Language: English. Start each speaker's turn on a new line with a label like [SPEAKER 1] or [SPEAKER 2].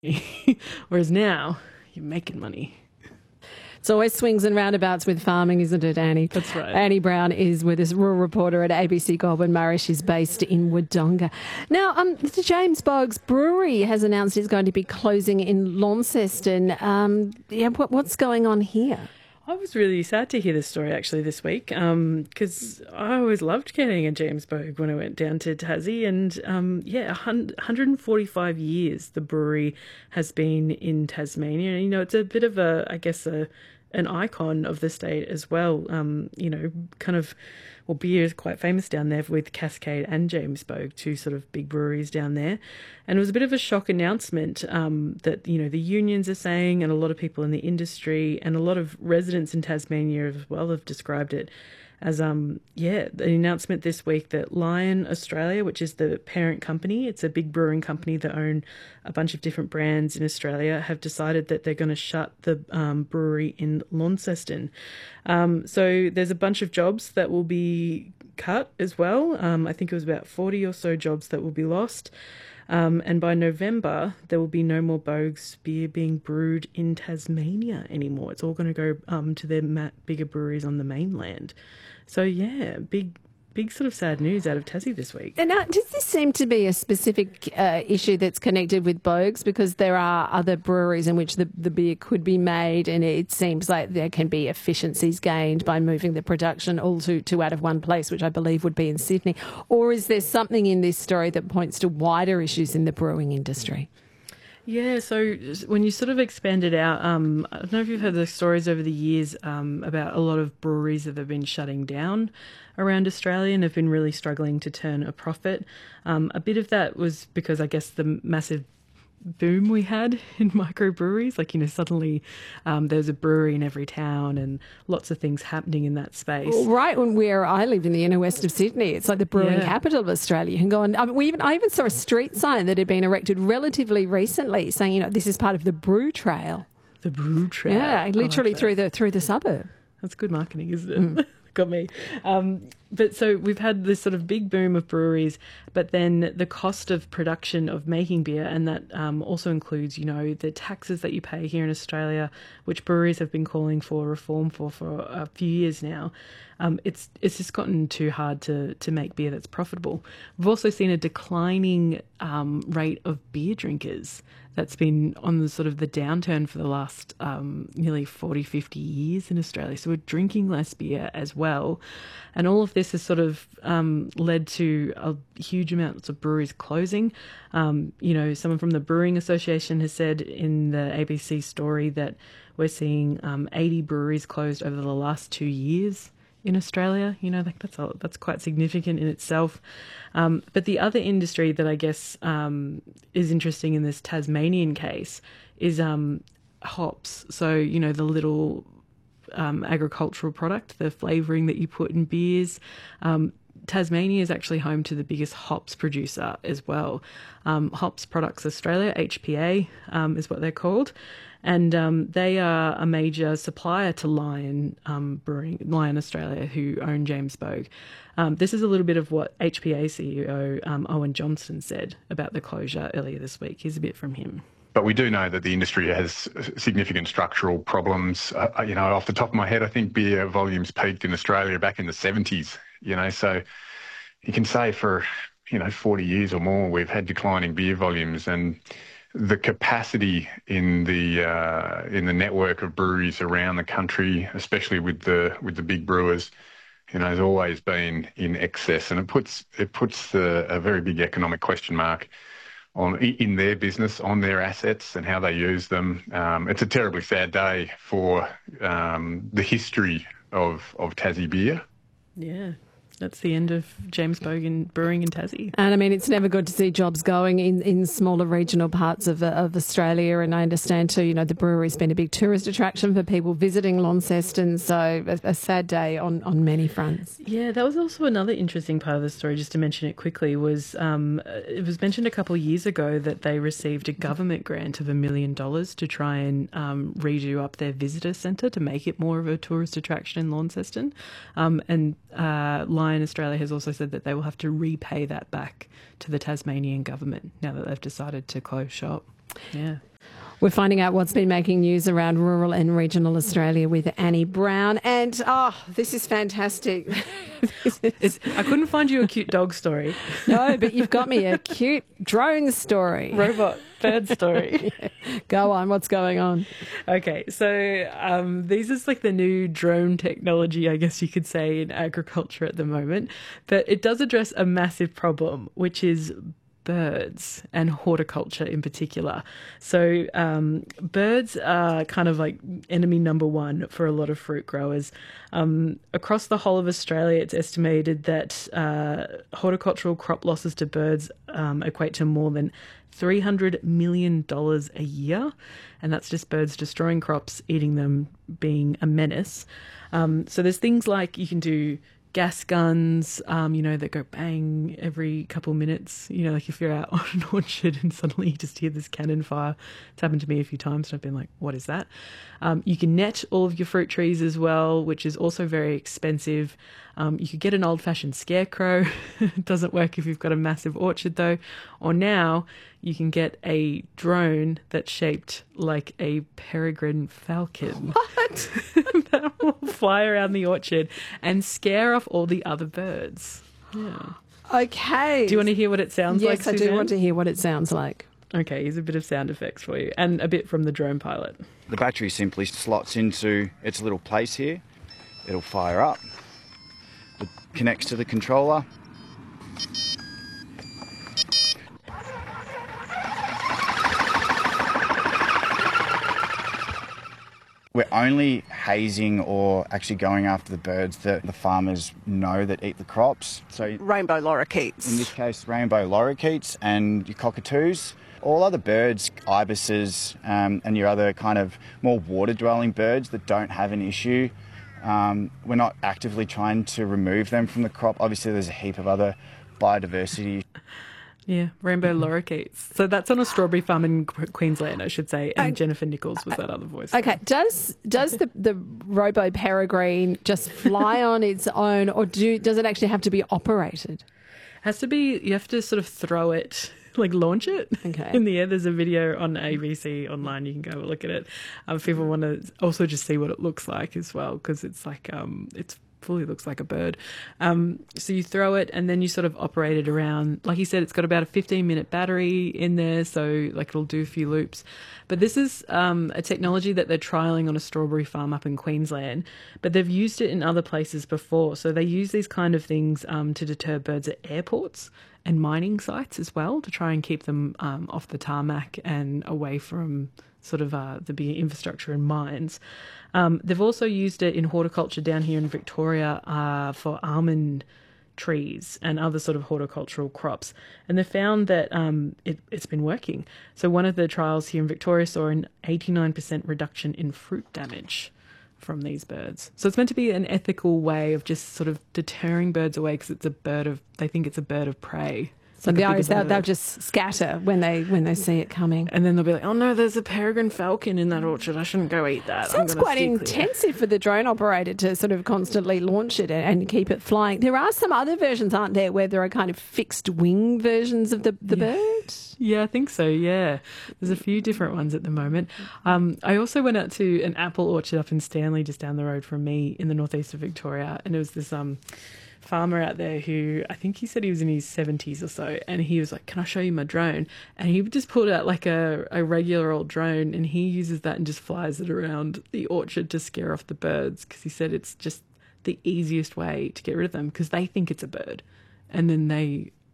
[SPEAKER 1] Whereas now, you're making money.
[SPEAKER 2] It's always swings and roundabouts with farming, isn't it, Annie?
[SPEAKER 1] That's right.
[SPEAKER 2] Annie Brown is with us, rural reporter at ABC Goulburn Murray. She's based in Wodonga. Now, the James Boggs Brewery has announced it's going to be closing in Launceston. What's going on here?
[SPEAKER 1] I was really sad to hear this story actually this week because I always loved getting a James Bogg when I went down to Tassie, and 145 years the brewery has been in Tasmania. You know, it's a bit of an icon of the state as well. Beer is quite famous down there with Cascade and James Bogg, two sort of big breweries down there. And it was a bit of a shock announcement that, the unions are saying, and a lot of people in the industry and a lot of residents in Tasmania as well have described it as, the announcement this week that Lion Australia, which is the parent company, it's a big brewing company that own a bunch of different brands in Australia, have decided that they're going to shut the brewery in Launceston. So there's a bunch of jobs that will be cut as well. I think it was about 40 or so jobs that will be lost. And by November, there will be no more Bogg's beer being brewed in Tasmania anymore. It's all going to go to their bigger breweries on the mainland. So, yeah, big sort of sad news out of Tassie this week.
[SPEAKER 2] And now, does this seem to be a specific issue that's connected with Bogg's? Because there are other breweries in which the beer could be made, and it seems like there can be efficiencies gained by moving the production all to out of one place, which I believe would be in Sydney. Or is there something in this story that points to wider issues in the brewing industry?
[SPEAKER 1] Yeah, so when you sort of expand it out, I don't know if you've heard the stories over the years about a lot of breweries that have been shutting down around Australia and have been really struggling to turn a profit. A bit of that was because I guess the massive boom we had in microbreweries, suddenly there's a brewery in every town and lots of things happening in that space.
[SPEAKER 2] Well, right where I lived in the inner west of Sydney, it's like the brewing capital of Australia. You can go and I even saw a street sign that had been erected relatively recently saying, this is part of the brew trail.
[SPEAKER 1] The brew trail.
[SPEAKER 2] Yeah, literally through the suburb.
[SPEAKER 1] That's good marketing, isn't it? Mm. Got me. But so we've had this sort of big boom of breweries, but then the cost of production of making beer, and that also includes, the taxes that you pay here in Australia, which breweries have been calling for reform for a few years now. It's just gotten too hard to make beer that's profitable. We've also seen a declining rate of beer drinkers that's been on the sort of the downturn for the last nearly 40, 50 years in Australia. So we're drinking less beer as well. And all of this has sort of led to a huge amounts of breweries closing. Someone from the Brewing Association has said in the ABC story that we're seeing 80 breweries closed over the last 2 years in Australia. That's quite significant in itself. But the other industry that I guess is interesting in this Tasmanian case is hops. So, the little agricultural product, the flavouring that you put in beers. Tasmania is actually home to the biggest hops producer as well. Hops Products Australia, HPA, is what they're called. And they are a major supplier to Lion Australia, who own James Bogg. This is a little bit of what HPA CEO Owen Johnston said about the closure earlier this week. Here's a bit from him.
[SPEAKER 3] But we do know that the industry has significant structural problems. Off the top of my head, I think beer volumes peaked in Australia back in the 70s. So you can say for 40 years or more we've had declining beer volumes, and the capacity in the network of breweries around the country, especially with the big brewers, has always been in excess, and it puts a very big economic question mark in their business, on their assets and how they use them. It's a terribly sad day for the history of Tassie beer.
[SPEAKER 1] Yeah. That's the end of James Bogg and brewing in Tassie.
[SPEAKER 2] And it's never good to see jobs going in smaller regional parts of Australia. And I understand too, the brewery's been a big tourist attraction for people visiting Launceston. So a sad day on many fronts.
[SPEAKER 1] Yeah, that was also another interesting part of the story, just to mention it quickly, was it was mentioned a couple of years ago that they received a government grant of $1 million to try and redo up their visitor centre to make it more of a tourist attraction in Launceston. And Lion Australia has also said that they will have to repay that back to the Tasmanian government now that they've decided to close shop. Yeah.
[SPEAKER 2] We're finding out what's been making news around rural and regional Australia with Annie Brown. And, this is fantastic.
[SPEAKER 1] I couldn't find you a cute dog story.
[SPEAKER 2] No, but you've got me a cute drone story.
[SPEAKER 1] Robot bird story.
[SPEAKER 2] Yeah. Go on, what's going on?
[SPEAKER 1] Okay, so these is like the new drone technology, I guess you could say, in agriculture at the moment. But it does address a massive problem, which is birds and horticulture in particular. So birds are kind of like enemy number one for a lot of fruit growers. Across the whole of Australia, it's estimated that horticultural crop losses to birds equate to more than $300 million a year. And that's just birds destroying crops, eating them, being a menace. So there's things like you can do gas guns, that go bang every couple minutes. Like if you're out on an orchard and suddenly you just hear this cannon fire. It's happened to me a few times and I've been like, what is that? You can net all of your fruit trees as well, which is also very expensive. You could get an old-fashioned scarecrow. It doesn't work if you've got a massive orchard though. Or now you can get a drone that's shaped like a peregrine falcon.
[SPEAKER 2] What?
[SPEAKER 1] That will fly around the orchard and scare off all the other birds. Yeah.
[SPEAKER 2] Okay.
[SPEAKER 1] Do you want to hear what it sounds like,
[SPEAKER 2] Yes, I
[SPEAKER 1] Suzanne?
[SPEAKER 2] do want to hear what it sounds like.
[SPEAKER 1] Okay, here's a bit of sound effects for you and a bit from the drone pilot.
[SPEAKER 4] The battery simply slots into its little place here. It'll fire up. It connects to the controller. We're only hazing or actually going after the birds that the farmers know that eat the crops. So
[SPEAKER 5] Rainbow lorikeets.
[SPEAKER 4] in this case, rainbow lorikeets and your cockatoos. All other birds, ibises, and your other kind of more water-dwelling birds that don't have an issue, we're not actively trying to remove them from the crop. Obviously, there's a heap of other biodiversity.
[SPEAKER 1] Yeah, rainbow lorikeets. So that's on a strawberry farm in Queensland, I should say, and Jennifer Nichols was that other voice.
[SPEAKER 2] Okay, does the robo peregrine just fly on its own, or does it actually have to be operated?
[SPEAKER 1] Has to be, you have to sort of throw it, like launch it in the air. There's a video on ABC online. You can go look at it. If people want to also just see what it looks like as well, because it's like, it's fully looks like a bird. So you throw it and then you sort of operate it around. Like you said, it's got about a 15-minute battery in there, so like it'll do a few loops. But this is a technology that they're trialling on a strawberry farm up in Queensland, but they've used it in other places before. So they use these kind of things to deter birds at airports and mining sites as well, to try and keep them off the tarmac and away from sort of the big infrastructure and mines. They've also used it in horticulture down here in Victoria for almond trees and other sort of horticultural crops. And they found that it's been working. So one of the trials here in Victoria saw an 89% reduction in fruit damage from these birds. So it's meant to be an ethical way of just sort of deterring birds away because they think it's a bird of prey.
[SPEAKER 2] So the others, they'll just scatter when they see it coming.
[SPEAKER 1] And then they'll be like, oh no, there's a peregrine falcon in that orchard. I shouldn't go eat that.
[SPEAKER 2] Sounds quite intensive for the drone operator to sort of constantly launch it and keep it flying. There are some other versions, aren't there, where there are kind of fixed wing versions of the bird?
[SPEAKER 1] Yeah, I think so, yeah. There's a few different ones at the moment. I also went out to an apple orchard up in Stanley, just down the road from me in the northeast of Victoria. And it was this farmer out there who, I think he said he was in his 70s or so, and he was like, can I show you my drone? And he just pulled out like a regular old drone, and he uses that and just flies it around the orchard to scare off the birds, because he said it's just the easiest way to get rid of them, because they think it's a bird and then they